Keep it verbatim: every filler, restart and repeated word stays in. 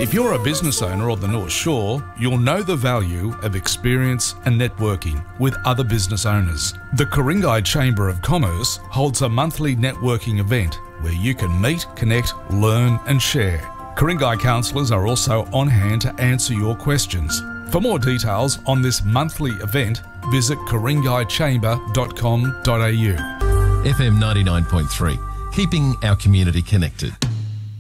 If you're a business owner on the North Shore, you'll know the value of experience and networking with other business owners. The Ku-ring-gai Chamber of Commerce holds a monthly networking event where you can meet, connect, learn and share. Ku-ring-gai counsellors are also on hand to answer your questions. For more details on this monthly event, visit ku ring gai chamber dot com dot a u. F M ninety-nine point three, keeping our community connected.